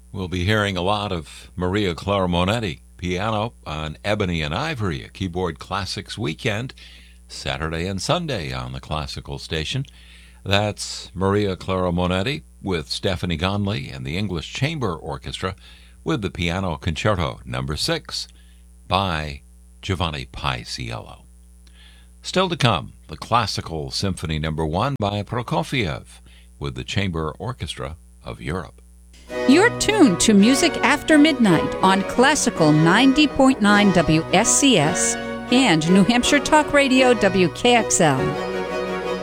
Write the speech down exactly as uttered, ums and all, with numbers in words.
We'll be hearing a lot of Maria Clara Monetti, piano on Ebony and Ivory, a keyboard classics weekend, Saturday and Sunday on the classical station. That's Maria Clara Monetti with Stephanie Conley and the English Chamber Orchestra with the Piano Concerto number six by Giovanni Paisiello. Still to come, the Classical Symphony number one by Prokofiev with the Chamber Orchestra of Europe. You're tuned to Music After Midnight on Classical ninety point nine W S C S and New Hampshire Talk Radio W K X L.